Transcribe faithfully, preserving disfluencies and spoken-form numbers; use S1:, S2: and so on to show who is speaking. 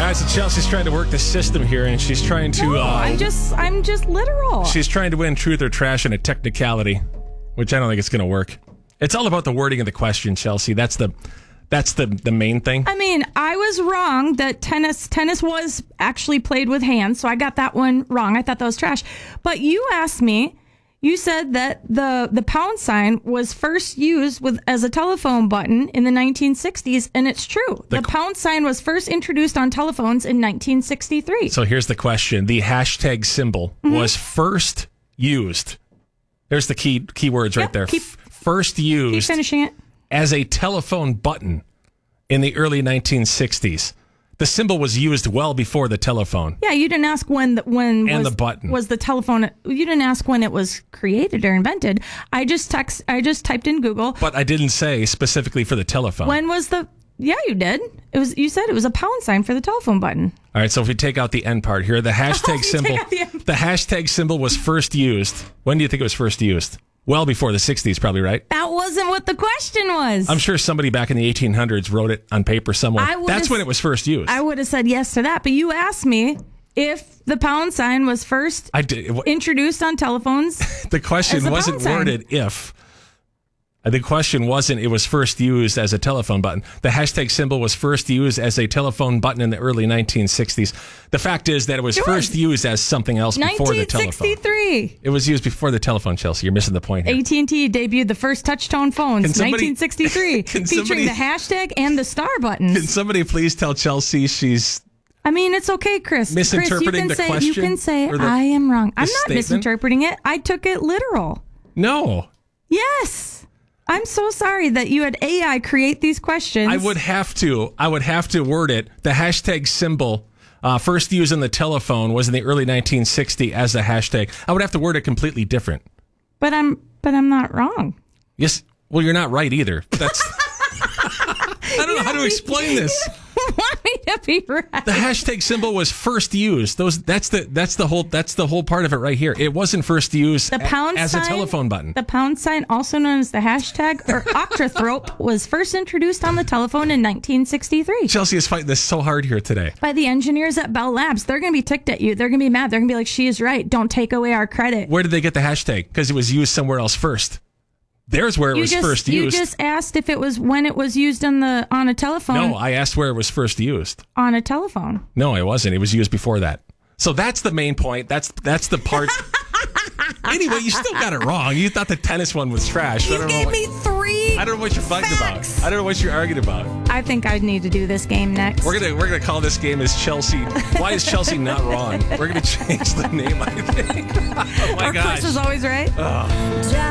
S1: Guys, Chelsea's trying to work the system here, and she's trying to.
S2: No,
S1: uh,
S2: I'm just, I'm just literal.
S1: She's trying to win truth or trash in a technicality, which I don't think it's going to work. It's all about the wording of the question, Chelsea. That's the, that's the the main thing.
S2: I mean, I was wrong that tennis tennis was actually played with hands, so I got that one wrong. I thought that was trash. But you asked me. You said that the, the pound sign was first used with as a telephone button in the nineteen sixties, and it's true. The, the pound sign was first introduced on telephones in nineteen sixty-three.
S1: So here's the question. The hashtag symbol mm-hmm. was first used. There's the key key words right
S2: yep,
S1: there.
S2: Keep,
S1: first used
S2: keep finishing it.
S1: As a telephone button in the early nineteen sixties. The symbol was used well before the telephone.
S2: Yeah, you didn't ask when the, when
S1: and
S2: was,
S1: the button
S2: was the telephone. You didn't ask when it was created or invented. I just text. I just typed in Google.
S1: But I didn't say specifically for the telephone.
S2: When was the? Yeah, you did. It was. You said it was a pound sign for the telephone button.
S1: All right. So if we take out the end part here, the hashtag symbol. The, the hashtag symbol was first used. When do you think it was first used? Well before the sixties, probably, right?
S2: That wasn't what the question was.
S1: I'm sure somebody back in the eighteen hundreds wrote it on paper somewhere. That's when it was first used.
S2: I would have said yes to that, but you asked me if the pound sign was first
S1: I did, it,
S2: introduced on telephones.
S1: The question wasn't worded if. The question wasn't it was first used as a telephone button. The hashtag symbol was first used as a telephone button in the early nineteen sixties. The fact is that it was
S2: it
S1: first
S2: was.
S1: used as something else before the telephone.
S2: nineteen sixty-three.
S1: It was used before the telephone, Chelsea. You're missing the point here.
S2: A T and T debuted the first touch-tone phones, somebody, nineteen sixty-three, featuring somebody, the hashtag and the star buttons.
S1: Can somebody please tell Chelsea she's...
S2: I mean, it's okay, Chris.
S1: Misinterpreting
S2: Chris, you can
S1: the
S2: say,
S1: question?
S2: You can say,
S1: the,
S2: I am wrong. I'm not
S1: statement?
S2: misinterpreting it. I took it literal.
S1: No.
S2: Yes. I'm so sorry that you had A I create these questions.
S1: I would have to. I would have to word it. The hashtag symbol, uh, first used in the telephone, was in the early nineteen sixties as a hashtag. I would have to word it completely different.
S2: But I'm, but I'm not wrong.
S1: Yes. Well, you're not right either. That's. I don't know how to explain this.
S2: You want me to be right?
S1: The hashtag symbol was first used. Those. That's the. That's the whole. That's the whole part of it right here. It wasn't first used
S2: the pound
S1: a, as
S2: sign,
S1: a telephone button.
S2: The pound sign, also known as the hashtag or octothorpe, was first introduced on the telephone in nineteen sixty-three.
S1: Chelsea is fighting this so hard here today.
S2: By the engineers at Bell Labs. They're going to be ticked at you. They're going to be mad. They're going to be like, she is right. Don't take away our credit.
S1: Where did they get the hashtag? Because it was used somewhere else first. There's where it
S2: you
S1: was
S2: just,
S1: first used.
S2: You just asked if it was when it was used on the on a telephone.
S1: No, I asked where it was first used.
S2: On a telephone.
S1: No, it wasn't. It was used before that. So that's the main point. That's that's the part. Anyway, you still got it wrong. You thought the tennis one was trash.
S2: You
S1: I don't
S2: gave
S1: know what,
S2: me three.
S1: I don't know what you're fighting
S2: facts.
S1: about. I don't know what you're arguing about.
S2: I think I need to do this game next.
S1: We're gonna we're gonna call this game as Chelsea. Why is Chelsea not wrong? We're gonna change the name. I think. Oh my
S2: or
S1: gosh.
S2: Chris was always right.
S1: Oh.